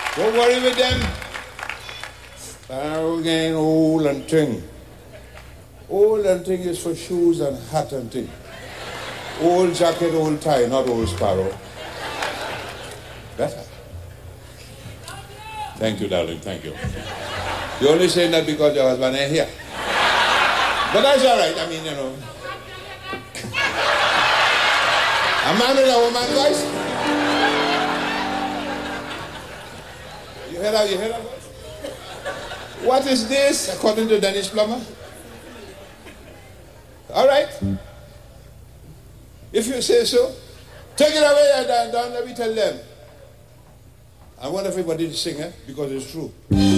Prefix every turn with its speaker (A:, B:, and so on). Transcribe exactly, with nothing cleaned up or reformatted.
A: Don't worry with them. Sparrow gang old and thing. Old and thing is for shoes and hat and thing. Old jacket, old tie, not old Sparrow. Better. Thank you, darling, thank you. You're only saying that because your husband ain't here. But that's all right, I mean, you know. A man and a woman, guys. You hear that, you hear that, guys? What is this, according to Dennis Plummer? All right. If you say so, take it away and don't let me tell them. I want everybody to sing it because it's true.